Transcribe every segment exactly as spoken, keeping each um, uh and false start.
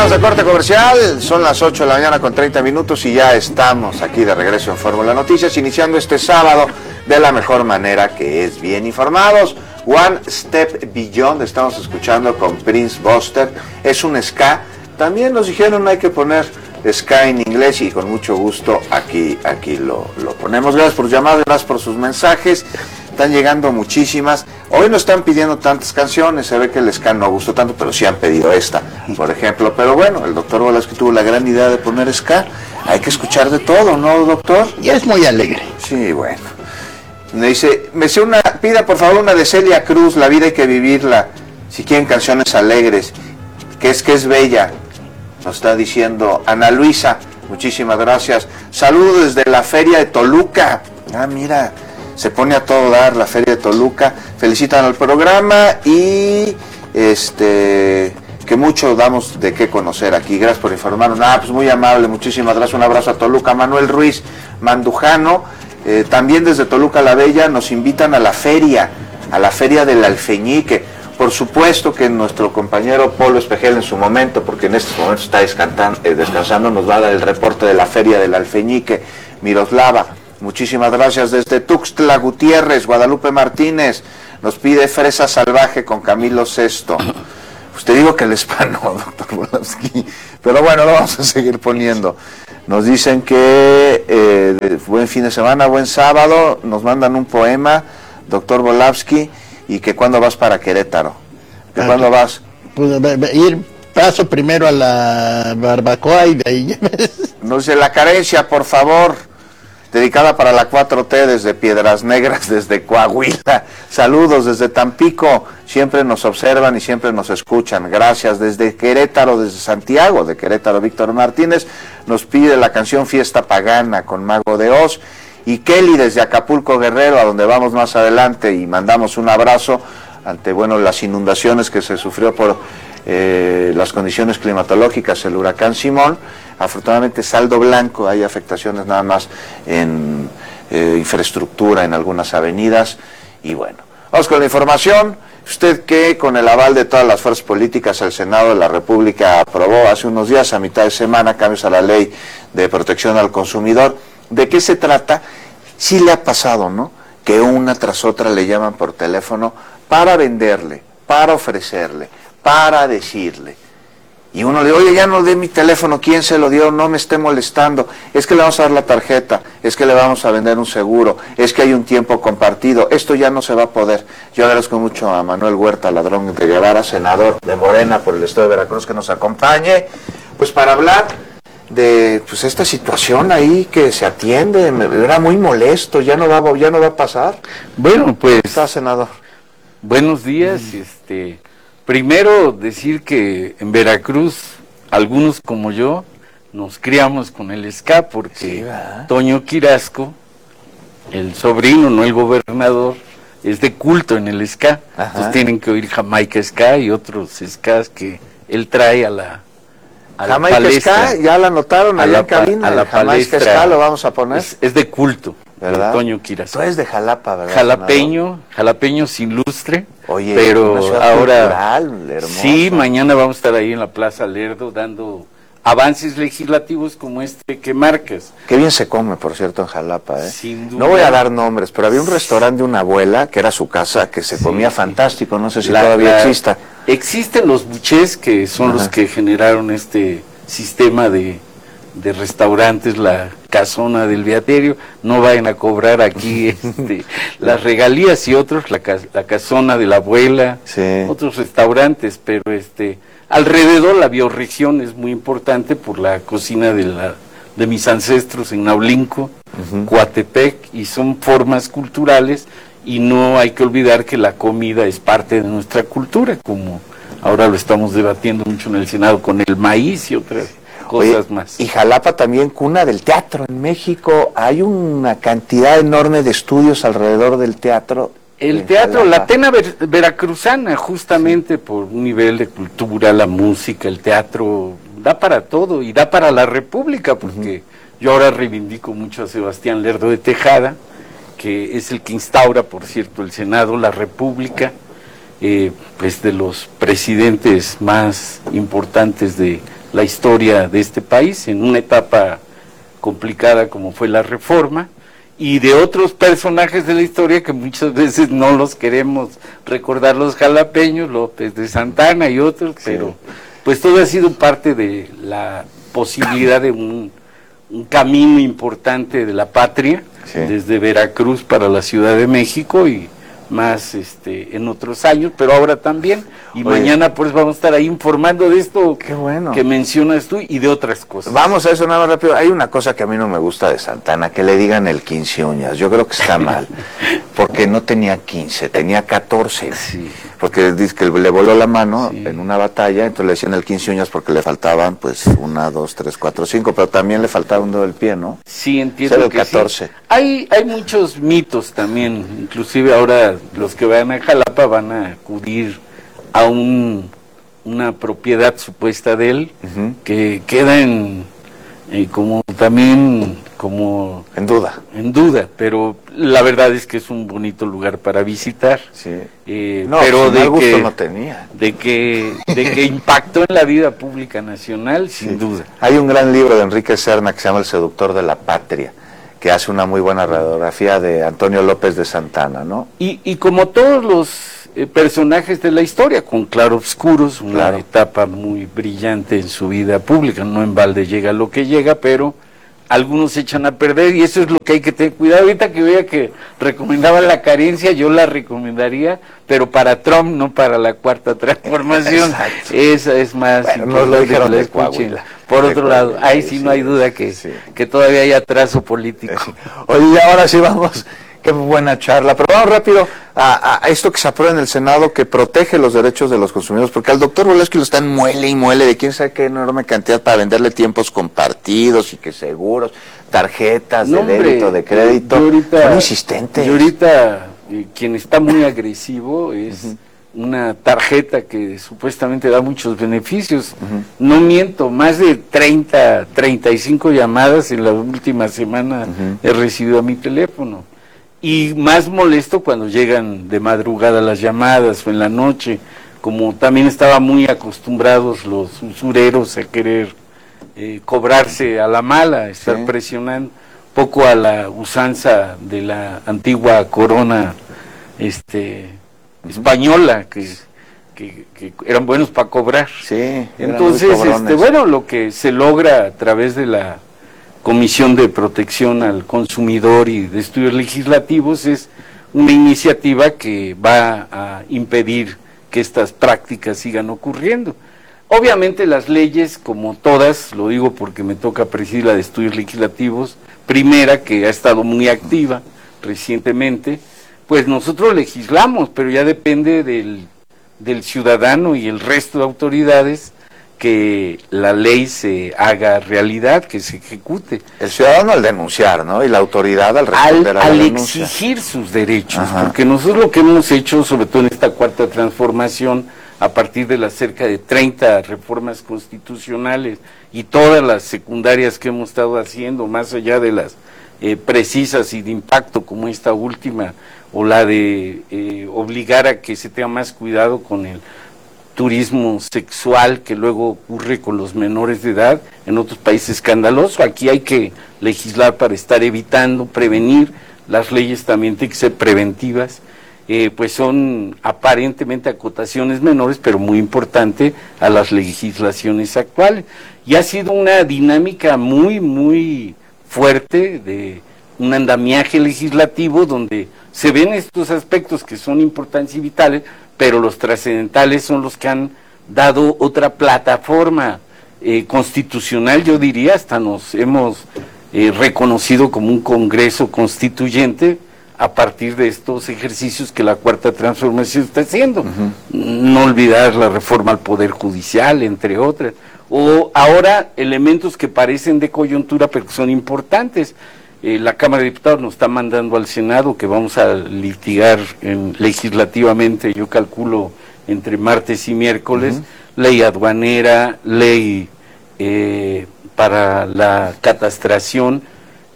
Regresamos de corte comercial, son las ocho de la mañana con treinta minutos y ya estamos aquí de regreso en Fórmula Noticias, iniciando este sábado de la mejor manera, que es bien informados. One Step Beyond, estamos escuchando con Prince Buster, es un ska, también nos dijeron hay que poner ska en inglés y con mucho gusto aquí, aquí lo, lo ponemos. Gracias por llamar, gracias por sus mensajes. Están llegando muchísimas. Hoy no están pidiendo tantas canciones, se ve que el ska no gustó tanto, pero sí han pedido esta, por ejemplo. Pero bueno, el doctor Volaski tuvo la gran idea de poner ska. Hay que escuchar de todo, ¿no, doctor? Y es muy alegre. Sí, bueno. Me dice, me sé una, pida por favor una de Celia Cruz, La vida hay que vivirla. Si quieren canciones alegres, que es que es bella. Nos está diciendo Ana Luisa, muchísimas gracias. Saludos desde la feria de Toluca. Ah, mira, se pone a todo dar la feria de Toluca. Felicitan al programa y este que mucho damos de qué conocer aquí. Gracias por informarnos. Ah, pues muy amable, muchísimas gracias. Un abrazo a Toluca. Manuel Ruiz Mandujano, eh, también desde Toluca la Bella, nos invitan a la feria, a la feria del Alfeñique. Por supuesto que nuestro compañero Polo Espejel en su momento, porque en estos momentos está descansando, eh, descansando, nos va a dar el reporte de la feria del Alfeñique. Miroslava, muchísimas gracias. Desde Tuxtla Gutiérrez, Guadalupe Martínez, nos pide Fresa Salvaje con Camilo Sesto. Pues te digo que el hispano, doctor Volaski, pero bueno, lo vamos a seguir poniendo. Nos dicen que eh, buen fin de semana, buen sábado, nos mandan un poema, doctor Volaski, y que cuándo vas para Querétaro, que cuándo vas. Pues, ir, paso primero a la barbacoa y de ahí. Nos dice La Carencia, por favor, dedicada para la cuatro T desde Piedras Negras, desde Coahuila. Saludos desde Tampico, siempre nos observan y siempre nos escuchan. Gracias. Desde Querétaro, desde Santiago de Querétaro, Víctor Martínez nos pide la canción Fiesta Pagana con Mago de Oz. Y Kelly desde Acapulco, Guerrero, a donde vamos más adelante, y mandamos un abrazo ante, bueno, las inundaciones que se sufrió por eh, las condiciones climatológicas, el huracán Simón. Afortunadamente saldo blanco, hay afectaciones nada más en eh, infraestructura en algunas avenidas, y bueno, vamos con la información. Usted que con el aval de todas las fuerzas políticas el Senado de la República aprobó hace unos días, a mitad de semana, cambios a la ley de protección al consumidor. ¿De qué se trata? Sí le ha pasado, ¿no? Que una tras otra le llaman por teléfono para venderle, para ofrecerle, para decirle. Y uno le dice, oye, ya no dé mi teléfono, ¿quién se lo dio? No me esté molestando. Es que le vamos a dar la tarjeta, es que le vamos a vender un seguro, es que hay un tiempo compartido, esto ya no se va a poder. Yo agradezco mucho a Manuel Huerta Ladrón de Guevara, senador de Morena por el estado de Veracruz, que nos acompañe, pues para hablar de pues esta situación ahí que se atiende. Me, era muy molesto, ya no va, ya no va a pasar. Bueno, pues está, senador. Buenos días. Mm. Este, primero decir que en Veracruz algunos como yo nos criamos con el ska porque sí, Toño Quirasco, el sobrino, no el gobernador, es de culto en el ska. Ajá. Entonces tienen que oír Jamaica Ska y otros skas que él trae a la Jamaica Ska, ya la anotaron allá en cabina. A la Jamaica Ska lo vamos a poner. Es, es de culto, ¿verdad? Toño Quirasco. Tú eres de Jalapa, ¿verdad? Jalapeño, senador? Jalapeño sin lustre. Oye, pero una ciudad ahora cultural, hermosa. Sí, mañana vamos a estar ahí en la Plaza Lerdo dando avances legislativos como este que marcas. Qué bien se come, por cierto, en Jalapa, ¿eh? Sin duda. No voy a dar nombres, pero había un restaurante de una abuela, que era su casa, que se sí, comía fantástico, no sé si la, todavía la, exista. Existen los buchés, que son Ajá. los que generaron este sistema de, de restaurantes, la casona del Beaterio. No vayan a cobrar aquí este, las regalías y otros, la, la casona de la abuela, sí. otros restaurantes, pero este... alrededor la bioregión es muy importante por la cocina de, la, de mis ancestros en Naulinco, uh-huh. Coatepec, y son formas culturales, y no hay que olvidar que la comida es parte de nuestra cultura, como ahora lo estamos debatiendo mucho en el Senado con el maíz y otras cosas Oye, más. Y Jalapa también cuna del teatro en México, hay una cantidad enorme de estudios alrededor del teatro. El teatro, la Atena ver, veracruzana, justamente sí. por un nivel de cultura, la música, el teatro, da para todo y da para la República, porque uh-huh. yo ahora reivindico mucho a Sebastián Lerdo de Tejada, que es el que instaura, por cierto, el Senado, la República, eh, pues de los presidentes más importantes de la historia de este país en una etapa complicada como fue la Reforma, y de otros personajes de la historia que muchas veces no los queremos recordar, los jalapeños, López de Santana y otros, sí. Pero pues todo ha sido parte de la posibilidad de un, un camino importante de la patria, sí. Desde Veracruz para la Ciudad de México y más este en otros años, pero ahora también, y Oye, mañana pues vamos a estar ahí informando de esto qué bueno. Que mencionas tú y de otras cosas. Vamos a eso nada más rápido. Hay una cosa que a mí no me gusta de Santana, que le digan el quince uñas. Yo creo que está mal, porque no tenía quince, tenía catorce, sí. Porque dice que le voló la mano, sí. En una batalla, entonces le decían el quince uñas porque le faltaban pues una, dos, tres, cuatro, cinco, pero también le faltaba un dedo del pie, ¿no? Sí, entiendo. Era el que catorce. Sí. Hay, hay muchos mitos también, inclusive ahora los que vayan a Jalapa van a acudir a un, una propiedad supuesta de él, uh-huh. Que queda en eh, como también como en duda en duda pero la verdad es que es un bonito lugar para visitar, sí. eh, no, pero de gusto que no tenía de que de que impactó en la vida pública nacional, sin sí. duda. Hay un gran libro de Enrique Serna que se llama El seductor de la patria, que hace una muy buena radiografía de Antonio López de Santana, ¿no? Y, y como todos los eh, personajes de la historia, con claroscuros, una claro. etapa muy brillante en su vida pública, no en balde llega lo que llega, pero algunos se echan a perder y eso es lo que hay que tener cuidado. Ahorita que vea que recomendaba la carencia, yo la recomendaría, pero para Trump, no para la cuarta transformación. Exacto. Esa es más bueno, nos lo dijeron de Coahuila. Por otro lado, ahí sí, sí no hay duda que, sí. que todavía hay atraso político. Oye, ahora sí vamos, qué buena charla, pero vamos rápido a, a esto que se aprueba en el Senado, que protege los derechos de los consumidores, porque al doctor Volesky lo están muele y muele de quién sabe qué enorme cantidad para venderle tiempos compartidos y que seguros, tarjetas no, de débito, hombre, de crédito. Ahorita, muy insistente. Y ahorita eh, quien está muy agresivo es... Uh-huh. Una tarjeta que supuestamente da muchos beneficios. Uh-huh. No miento, más de treinta, treinta y cinco llamadas en la última semana uh-huh. he recibido a mi teléfono. Y más molesto cuando llegan de madrugada las llamadas o en la noche, como también estaban muy acostumbrados los usureros a querer eh, cobrarse a la mala, estar sí. presionando poco a la usanza de la antigua corona este española, que, que, que eran buenos para cobrar. Sí, entonces, este, bueno, lo que se logra a través de la Comisión de Protección al Consumidor y de Estudios Legislativos es una iniciativa que va a impedir que estas prácticas sigan ocurriendo. Obviamente las leyes, como todas, lo digo porque me toca presidir la de Estudios Legislativos, primera, que ha estado muy activa recientemente, pues nosotros legislamos, pero ya depende del, del ciudadano y el resto de autoridades que la ley se haga realidad, que se ejecute. El ciudadano al denunciar, ¿no? Y la autoridad al responder al, a la al denuncia. exigir sus derechos, Ajá. porque nosotros lo que hemos hecho, sobre todo en esta cuarta transformación, a partir de las cerca de treinta reformas constitucionales y todas las secundarias que hemos estado haciendo, más allá de las eh, precisas y de impacto como esta última, o la de eh, obligar a que se tenga más cuidado con el turismo sexual que luego ocurre con los menores de edad, en otros países escandaloso. Aquí hay que legislar para estar evitando, prevenir. Las leyes también tienen que ser preventivas, eh, pues son aparentemente acotaciones menores, pero muy importante a las legislaciones actuales. Y ha sido una dinámica muy, muy fuerte de un andamiaje legislativo donde se ven estos aspectos que son importantes y vitales, pero los trascendentales son los que han dado otra plataforma eh, constitucional, yo diría, hasta nos hemos eh, reconocido como un Congreso constituyente a partir de estos ejercicios que la Cuarta Transformación está haciendo. Uh-huh. No olvidar la reforma al Poder Judicial, entre otras, o ahora elementos que parecen de coyuntura, pero que son importantes. Eh, la Cámara de Diputados nos está mandando al Senado, que vamos a litigar en, legislativamente, yo calculo, entre martes y miércoles, uh-huh. ley aduanera, ley eh, para la catastración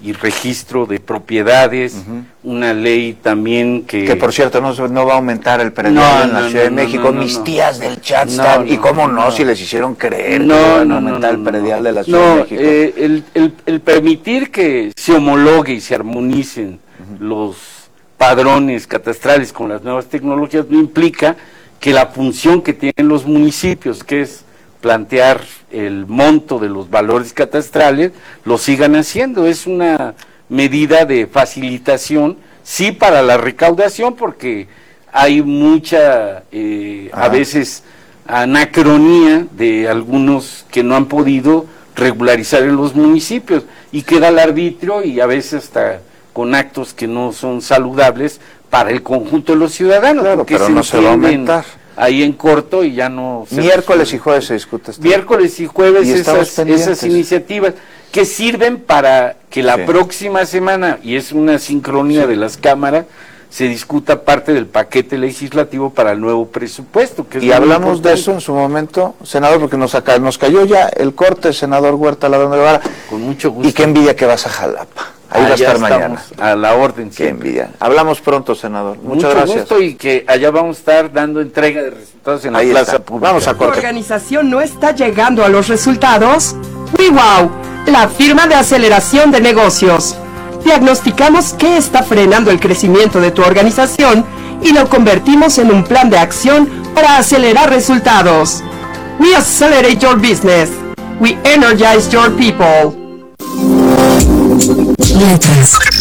y registro de propiedades, uh-huh. una ley también que... Que por cierto no, no va a aumentar el predial no, en la no, Ciudad no, de México. No, no, Mis no. tías del chat no, están, no, y cómo no, no, si les hicieron creer no, que iban no, a aumentar no, no, el predial no. de la Ciudad no, de México. Eh, el, el, el permitir que se homologue y se armonicen uh-huh. los padrones catastrales con las nuevas tecnologías no implica que la función que tienen los municipios, que es plantear el monto de los valores catastrales, lo sigan haciendo. Es una medida de facilitación, sí, para la recaudación, porque hay mucha, eh, a veces, anacronía de algunos que no han podido regularizar en los municipios, y queda al arbitrio, y a veces hasta con actos que no son saludables para el conjunto de los ciudadanos. Claro, porque pero se no se va a aumentar. Ahí en corto y ya no... Se Miércoles resuelve. y jueves se discute esto. Miércoles y jueves y esas, esas iniciativas que sirven para que la sí. próxima semana, y es una sincronía sí. de las cámaras, se discuta parte del paquete legislativo para el nuevo presupuesto. Que es y hablamos importante. de eso en su momento, senador, porque nos, acá, nos cayó ya el corte, senador Huerta Ladrón de Guevara. Con mucho gusto. Y qué envidia que vas a Jalapa. Ahí ah, va a estar mañana. A la orden. Qué siempre. envidia. Hablamos pronto, senador. Muchas Mucho gracias. gusto, y que allá vamos a estar dando entrega de resultados en la Ahí plaza está. pública. Vamos a corte. ¿Tu organización no está llegando a los resultados? WeWow, la firma de aceleración de negocios. Diagnosticamos qué está frenando el crecimiento de tu organización y lo convertimos en un plan de acción para acelerar resultados. We accelerate your business. We energize your people. Letras.